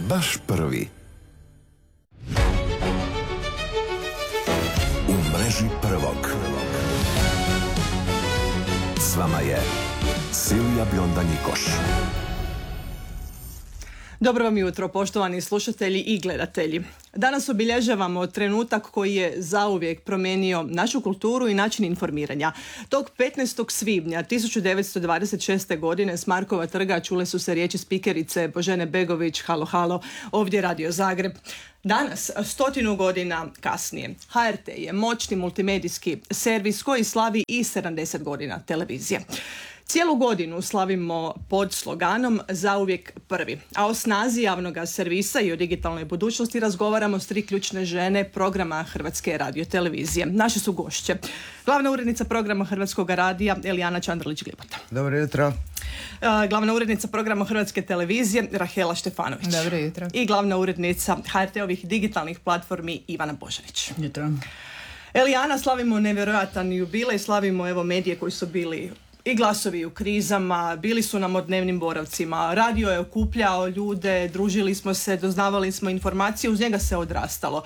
baš prvi. U mreži prvog. S vama je Silvija Bionda-Njikoš. Dobro vam jutro, poštovani slušatelji i gledatelji. Danas obilježavamo trenutak koji je zauvijek promijenio našu kulturu i način informiranja. Tog 15. svibnja 1926. godine s Markova trga čule su se riječi spikerice Božene Begović, halo, halo, ovdje Radio Zagreb. Danas, 100 godina kasnije, HRT je moćni multimedijski servis koji slavi i 70 godina televizije. Cijelu godinu slavimo pod sloganom Zauvijek prvi, a o snazi javnog servisa i o digitalnoj budućnosti razgovaramo s 3 ključne žene programa Hrvatske radiotelevizije. Naše su gošće. Glavna urednica programa Hrvatskog radija Elijana Čandrlić-Glibota. Dobro jutro. Glavna urednica programa Hrvatske televizije Rahela Štefanović. Dobro jutro. I glavna urednica HRT-ovih digitalnih platformi Ivana Božanić. Jutro. Elijana, slavimo nevjerojatan jubilej, slavimo evo medije koji su bili i glasovi u krizama, bili su nam o dnevnim boravcima, radio je okupljao ljude, družili smo se, doznavali smo informacije, uz njega se odrastalo.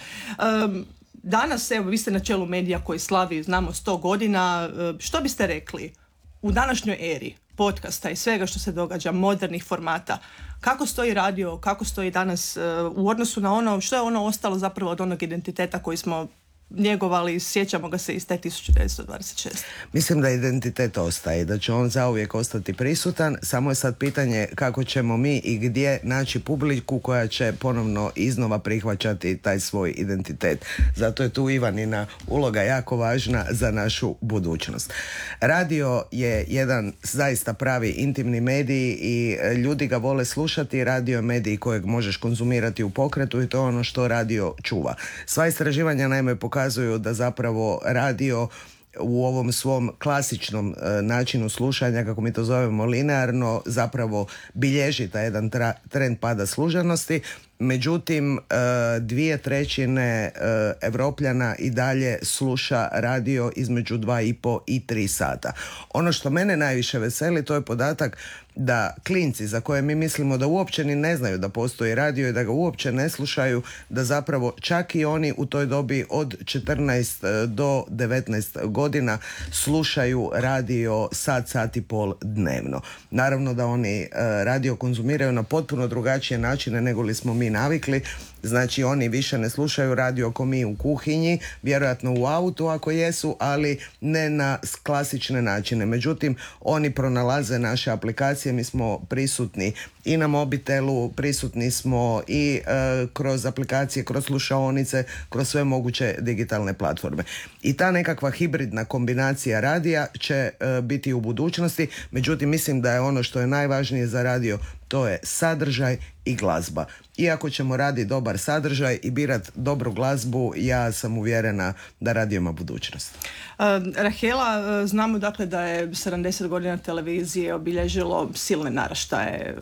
Danas, evo, vi ste na čelu medija koji slavi, znamo, 100 godina, što biste rekli u današnjoj eri podcasta i svega što se događa, modernih formata, kako stoji radio, kako stoji danas u odnosu na ono, što je ono ostalo zapravo od onog identiteta koji smo njegovali, sjećamo ga se iz te 1926. Mislim da identitet ostaje, da će on zauvijek ostati prisutan, samo je sad pitanje kako ćemo mi i gdje naći publiku koja će ponovno iznova prihvaćati taj svoj identitet. Zato je tu Ivanina uloga jako važna za našu budućnost. Radio je jedan zaista pravi intimni medij i ljudi ga vole slušati. Radio je medij kojeg možeš konzumirati u pokretu i to je ono što radio čuva. Sva istraživanja naime pokazuju da zapravo radio u ovom svom klasičnom načinu slušanja, kako mi to zovemo linearno, zapravo bilježi taj jedan trend pada slušanosti. Međutim, 2/3 Evropljana i dalje sluša radio između 2,5 i 3 sata. Ono što mene najviše veseli, to je podatak da klinci za koje mi mislimo da uopće ni ne znaju da postoji radio i da ga uopće ne slušaju, da zapravo čak i oni u toj dobi od 14 do 19 godina slušaju radio sat i pol dnevno. Naravno da oni radio konzumiraju na potpuno drugačije načine nego li smo mi navikli. Znači oni više ne slušaju radio ko mi u kuhinji, vjerojatno u autu ako jesu, ali ne na klasične načine. Međutim, oni pronalaze naše aplikacije, mi smo prisutni i na mobitelu, prisutni smo i kroz aplikacije, kroz slušaonice, kroz sve moguće digitalne platforme. I ta nekakva hibridna kombinacija radija će biti u budućnosti, međutim mislim da je ono što je najvažnije za radio, to je sadržaj i glazba. Iako ćemo raditi dobar sadržaj i birati dobru glazbu, ja sam uvjerena da radio ima budućnost. Rahela, znamo dakle da je 70 godina televizije obilježilo silne naraštaje.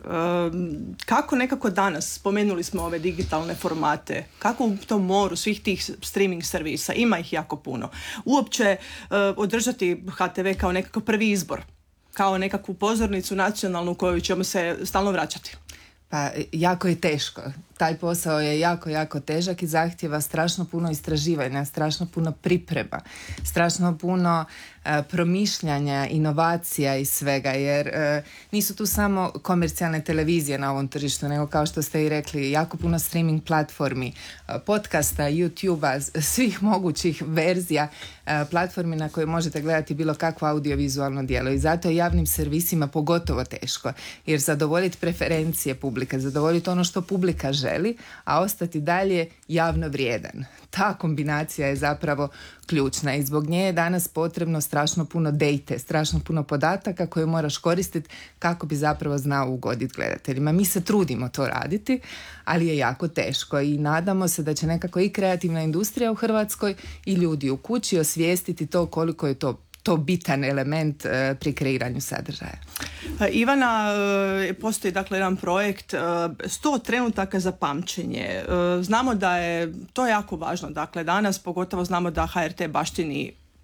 Kako nekako danas, spomenuli smo ove digitalne formate, kako u tom moru svih tih streaming servisa, ima ih jako puno, uopće održati HTV kao nekakav prvi izbor, kao nekakvu pozornicu nacionalnu koju ćemo se stalno vraćati? Pa jako je teško. Taj posao je jako težak i zahtjeva strašno puno istraživanja, strašno puno priprema, strašno puno promišljanja, inovacija i svega, jer nisu tu samo komercijalne televizije na ovom tržištu, nego kao što ste i rekli, jako puno streaming platformi, podcasta, YouTubea, svih mogućih verzija platformi na koje možete gledati bilo kakvo audiovizualno djelo i zato je javnim servisima pogotovo teško, jer zadovoljiti preferencije publike, zadovoljiti ono što publika želi, a ostati dalje javno vrijedan. Ta kombinacija je zapravo ključna i zbog nje je danas potrebno strašno puno date, strašno puno podataka koje moraš koristiti kako bi zapravo znao ugoditi gledateljima. Mi se trudimo to raditi, ali je jako teško i nadamo se da će nekako i kreativna industrija u Hrvatskoj i ljudi u kući osvijestiti to koliko je to bitan element pri kreiranju sadržaja. Ivana, postoji dakle jedan projekt 100 trenutaka za pamćenje. Znamo da je to jako važno. Dakle, danas pogotovo znamo da HRT baštini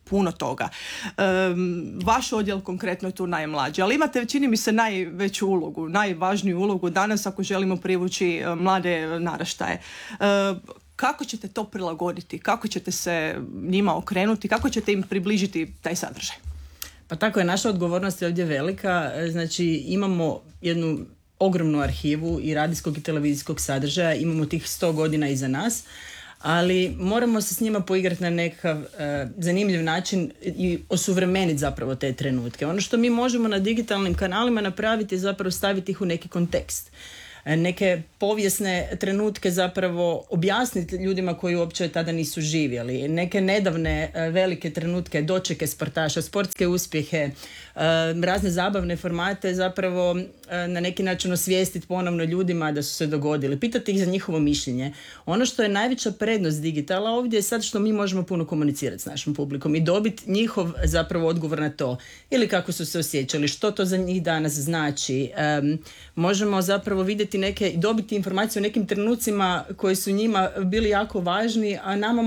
puno toga. Vaš odjel konkretno je tu najmlađi, ali imate, čini mi se, najveću ulogu, najvažniju ulogu danas ako želimo privući mlade naraštaje. Kako ćete to prilagoditi? Kako ćete se njima okrenuti? Kako ćete im približiti taj sadržaj? Pa tako je, naša odgovornost je ovdje velika. Znači, imamo jednu ogromnu arhivu i radijskog i televizijskog sadržaja. Imamo tih 100 godina iza nas, ali moramo se s njima poigrati na nekakav zanimljiv način i osuvremeniti zapravo te trenutke. Ono što mi možemo na digitalnim kanalima napraviti je zapravo staviti ih u neki kontekst. Neke povijesne trenutke zapravo objasniti ljudima koji uopće tada nisu živjeli. Neke nedavne velike trenutke, dočeke sportaša, sportske uspjehe, razne zabavne formate zapravo na neki način osvijestiti ponovno ljudima da su se dogodili. Pitati ih za njihovo mišljenje. Ono što je najveća prednost digitala ovdje je sad što mi možemo puno komunicirati s našim publikom i dobiti njihov zapravo odgovor na to. Ili kako su se osjećali, što to za njih danas znači. Možemo zapravo vidjeti neke i dobiti informacije o nekim trenucima koji su njima bili jako važni, a nama